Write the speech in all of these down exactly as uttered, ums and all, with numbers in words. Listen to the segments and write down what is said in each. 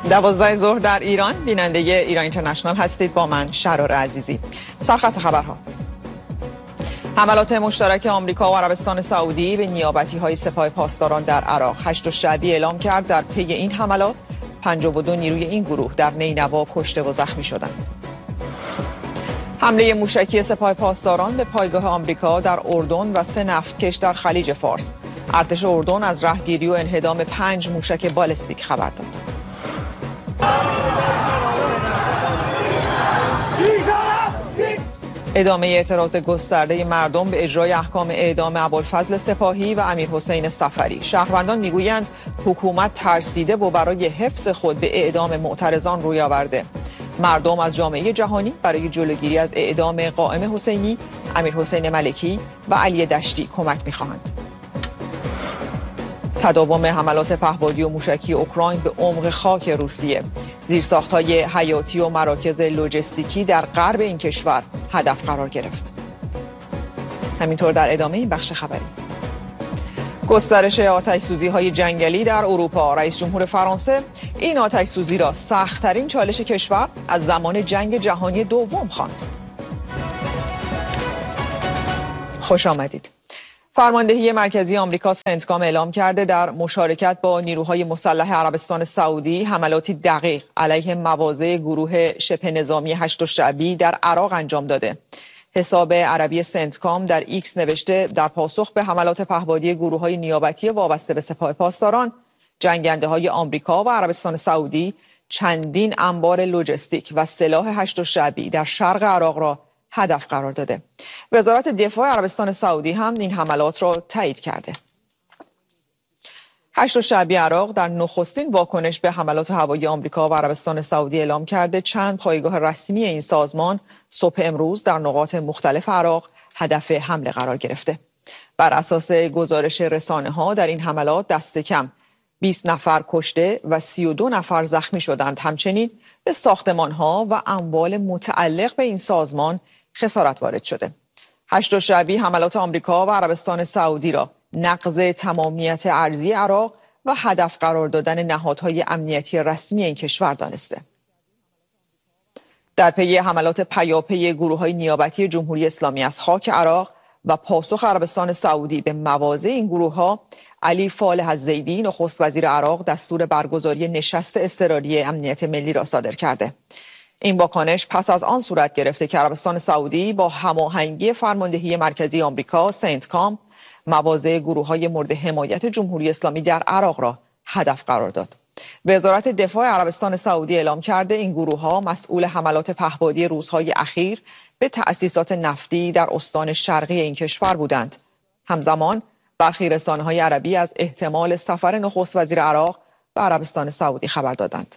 دوازده ظهر در ایران بیننده ایران اینترنشنال هستید با من شرار عزیزی. سرخط خبرها: حملات مشترک آمریکا و عربستان سعودی به نیابتی‌های سپاه پاسداران در عراق. هشت شعبی اعلام کرد در پی این حملات پنجاه و دو نیروی این گروه در نینوا کشته و زخمی شدند. حمله موشکی سپاه پاسداران به پایگاه آمریکا در اردن و سه نفتکش در خلیج فارس. ارتش اردن از رهگیری و انهدام پنج موشک بالستیک خبر داد. ادامه اعتراض گسترده مردم به اجرای احکام اعدام ابوالفضل سپاهی و امیرحسین صفری. شهروندان میگویند حکومت ترسیده و برای حفظ خود به اعدام معترضان روی آورده. مردم از جامعه جهانی برای جلوگیری از اعدام قائم حسینی، امیرحسین ملکی و علی دشتی کمک می‌خواهند. تداوم حملات پهپادی و موشکی اوکراین به عمق خاک روسیه. زیرساخت‌های حیاتی و مراکز لوجستیکی در غرب این کشور هدف قرار گرفت. همینطور در ادامه این بخش خبری: گسترش آتش‌سوزی‌های جنگلی در اروپا. رئیس جمهور فرانسه این آتش‌سوزی را سخت‌ترین چالش کشور از زمان جنگ جهانی دوم خواند. خوش آمدید. فرماندهی مرکزی آمریکا سنتکام اعلام کرده در مشارکت با نیروهای مسلح عربستان سعودی حملاتی دقیق علیه مواضع گروه شبه نظامی هشت شعبی در عراق انجام داده. حساب عربی سنتکام در ایکس نوشته در پاسخ به حملات پهپادی گروه‌های نیابتی وابسته به سپاه پاسداران، جنگنده‌های آمریکا و عربستان سعودی چندین انبار لوجستیک و سلاح هشت شعبی در شرق عراق را هدف قرار داده. وزارت دفاع عربستان سعودی هم این حملات را تایید کرده. هشت شعبی عراق در نخستین واکنش به حملات هوایی آمریکا و عربستان سعودی اعلام کرده چند پایگاه رسمی این سازمان صبح امروز در نقاط مختلف عراق هدف حمله قرار گرفته. بر اساس گزارش رسانه‌ها در این حملات دست کم بیست نفر کشته و سی و دو نفر زخمی شدند. همچنین به ساختمان‌ها و اموال متعلق به این سازمان خسارت وارد شده. هشت شعبی حملات آمریکا و عربستان سعودی را نقض تمامیت ارضی عراق و هدف قرار دادن نهادهای امنیتی رسمی این کشور دانسته. در پی حملات پیاپی گروه‌های نیابتی جمهوری اسلامی از خاک عراق و پاسخ عربستان سعودی به مواضع این گروه‌ها، علی فالح الزیدی نخست وزیر عراق دستور برگزاری نشست اضطراری امنیت ملی را صادر کرده. این واکنش پس از آن صورت گرفته که عربستان سعودی با هماهنگی فرماندهی مرکزی آمریکا سنتکام مواضع گروه‌های مورد حمایت جمهوری اسلامی در عراق را هدف قرار داد. وزارت دفاع عربستان سعودی اعلام کرده این گروه‌ها مسئول حملات پهپادی روزهای اخیر به تأسیسات نفتی در استان شرقی این کشور بودند. همزمان برخی رسانه‌های عربی از احتمال سفر نخست وزیر عراق به عربستان سعودی خبر دادند.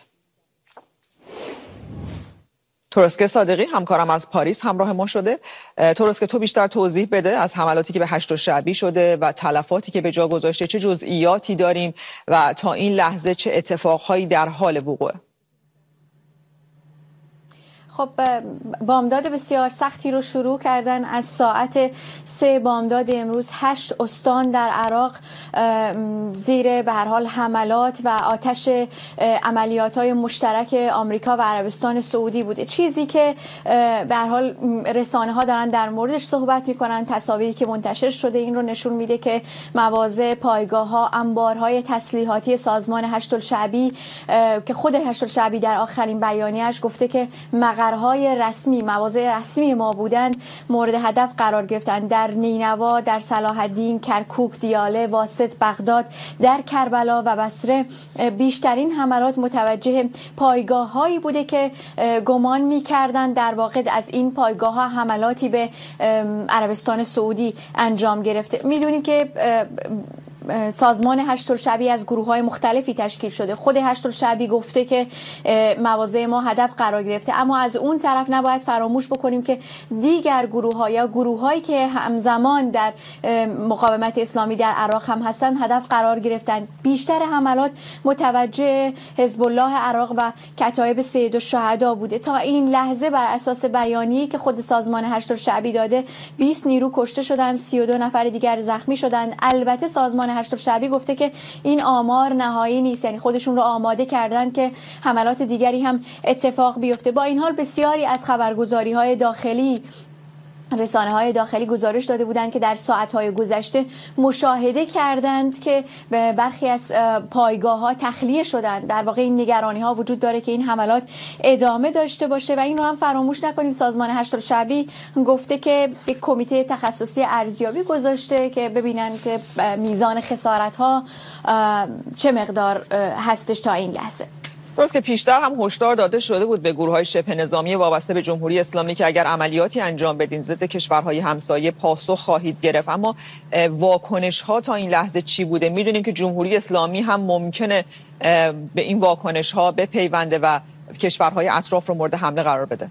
تورسکه صادقی همکارم از پاریس همراه ما شده. تورسکه، تو بیشتر توضیح بده از حملاتی که به هشت شعبی شده و تلفاتی که به جا گذاشته، چه جزئیاتی داریم و تا این لحظه چه اتفاقهایی در حال وقوعه؟ خب بامداد بسیار سختی رو شروع کردن. از ساعت سه بامداد امروز هشت استان در عراق زیر به هر حال حملات و آتش عملیات‌های مشترک آمریکا و عربستان سعودی بوده. چیزی که به هر حال رسانه‌ها دارن در موردش صحبت می‌کنن، تصاویری که منتشر شده این رو نشون میده که مواضع، پایگاه‌ها، انبارهای تسلیحاتی سازمان هشت شعبی که خود هشت شعبی در آخرین بیانیه‌اش گفته که مقرهای رسمی، مواضع رسمی ما بودند، مورد هدف قرار گرفتند. در نینوا، در صلاح الدین، کرکوک، دیاله، واسط، بغداد، در کربلا و بصره بیشترین حملات متوجه پایگاه‌هایی بوده که گمان می‌کردند در واقع از این پایگاه‌ها حملاتی به عربستان سعودی انجام گرفته. می‌دونید که سازمان هشت شعبی از گروه‌های مختلفی تشکیل شده. خود هشت شعبی گفته که مواضع ما هدف قرار گرفته، اما از اون طرف نباید فراموش بکنیم که دیگر گروه‌ها یا گروه‌هایی که همزمان در مقاومت اسلامی در عراق هم هستند هدف قرار گرفتند. بیشتر حملات متوجه حزب الله عراق و کتایب سید الشهدا بوده. تا این لحظه بر اساس بیانیه‌ای که خود سازمان هشت شعبی داده بیست نیرو کشته شدند، سی و دو نفر دیگر زخمی شدند. البته سازمان هشتم شعبی گفته که این آمار نهایی نیست، یعنی خودشون رو آماده کردن که حملات دیگری هم اتفاق بیفته. با این حال بسیاری از خبرگزاری‌های داخلی، رسانه‌های داخلی گزارش داده بودند که در ساعت‌های گذشته مشاهده کردند که برخی از پایگاه‌ها تخلیه شدند. در واقع این نگرانی‌ها وجود داره که این حملات ادامه داشته باشه و این رو هم فراموش نکنیم سازمان هشتم شعبی گفته که یک کمیته تخصصی ارزیابی گذاشته که ببینن که میزان خسارت‌ها چه مقدار هستش تا این لحظه. درست که پیشتر هم هشدار داده شده بود به گروه‌های شبه نظامی وابسته به جمهوری اسلامی که اگر عملیاتی انجام بدین ضد کشورهای همسایه پاسخ خواهید گرفت، اما واکنش‌ها تا این لحظه چی بوده؟ می‌دونیم که جمهوری اسلامی هم ممکنه به این واکنش‌ها بپیونده و کشورهای اطراف رو مورد حمله قرار بده.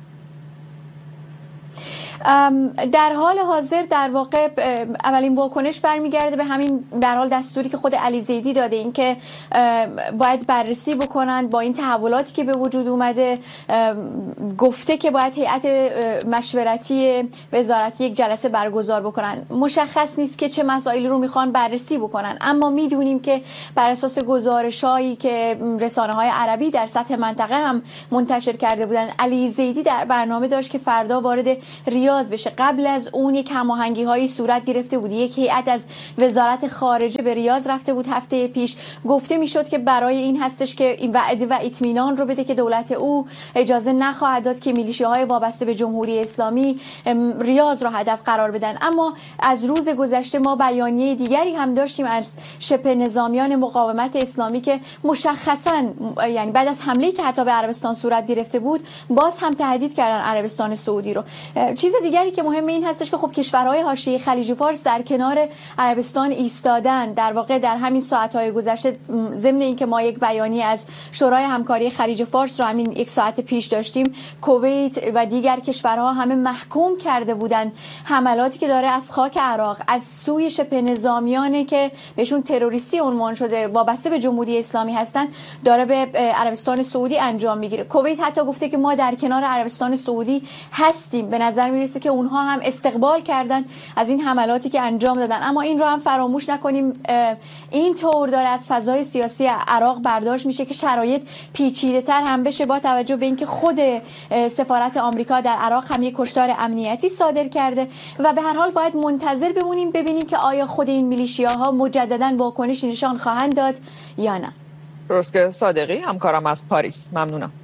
در حال حاضر در واقع اولین واکنش برمیگرده به همین در حال دستوری که خود علی زیدی داده، این که باید بررسی بکنند با این تحولاتی که به وجود اومده. گفته که باید هیئت مشورتی وزارتی یک جلسه برگزار بکنن. مشخص نیست که چه مسائلی رو میخوان بررسی بکنن، اما میدونیم که بر اساس گزارشایی که رسانه‌های عربی در سطح منطقه هم منتشر کرده بودن، علی زیدی در برنامه داشت که فردا وارد ریاض بشه. قبل از اون یک هماهنگی هایی صورت گرفته بود. یک هیئت از وزارت خارجه به ریاض رفته بود هفته پیش. گفته میشد که برای این هستش که این وعده و اطمینان رو بده که دولت او اجازه نخواهد داد که میلیشیاهای وابسته به جمهوری اسلامی ریاض رو هدف قرار بدن. اما از روز گذشته ما بیانیه دیگری هم داشتیم از شبه نظامیان مقاومت اسلامی که مشخصا یعنی بعد از حمله‌ای که حتی به عربستان صورت گرفته بود باز هم تهدید کردن عربستان سعودی رو. چیز دیگری که مهمه این هستش که خب کشورهای حاشیه خلیج فارس در کنار عربستان ایستادن. در واقع در همین ساعت‌های گذشته ضمن اینکه ما یک بیانیه از شورای همکاری خلیج فارس رو همین یک ساعت پیش داشتیم، کویت و دیگر کشورها همه محکوم کرده بودند حملاتی که داره از خاک عراق از سوی شبه نظامیانی که بهشون تروریستی عنوان شده وابسته به جمهوری اسلامی هستند داره به عربستان سعودی انجام میگیره. کویت حتی گفته که ما در کنار عربستان سعودی هستیم. به نظر میرسه که اونها هم استقبال کردن از این حملاتی که انجام دادن. اما این رو هم فراموش نکنیم، این طور داره از فضای سیاسی عراق برداشت میشه که شرایط پیچیده تر هم بشه، با توجه به اینکه خود سفارت آمریکا در عراق هم یک کشتار امنیتی صادر کرده و به هر حال باید منتظر بمونیم ببینیم که آیا خود این میلیشیاها مجددا واکنش نشان خواهند داد یا نه. درست که صادقی همکارم از پاریس، ممنونم.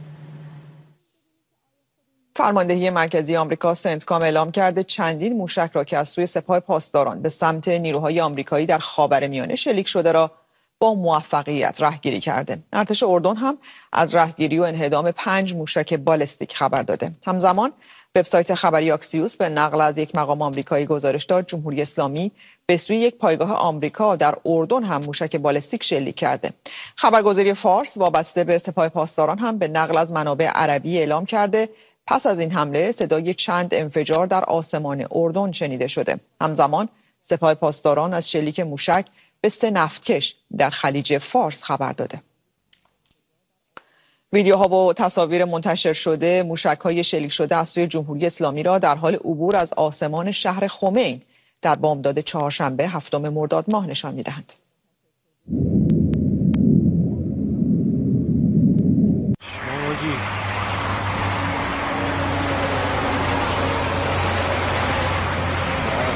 فرماندهی مرکزی آمریکا سنتکام اعلام کرده چندین موشک را که از سوی سپاه پاسداران به سمت نیروهای آمریکایی در خاورمیانه شلیک شده را با موفقیت رهگیری کرده. ارتش اردن هم از رهگیری و انهدام پنج موشک بالستیک خبر داده. همزمان وبسایت خبری اکسیوس به نقل از یک مقام آمریکایی گزارش داد جمهوری اسلامی به سوی یک پایگاه آمریکا در اردن هم موشک بالستیک شلیک کرده. خبرگزاری فارس وابسته به سپاه پاسداران هم به نقل از منابع عربی اعلام کرده پس از این حمله صدای چند انفجار در آسمان اردن شنیده شده. همزمان سپاه پاسداران از شلیک موشک به سه نفتکش در خلیج فارس خبر داده. ویدیوها و تصاویر منتشر شده موشک‌های شلیک شده از سوی جمهوری اسلامی را در حال عبور از آسمان شهر خمین در بامداد چهارشنبه هفتم مرداد ماه نشان می‌دهند.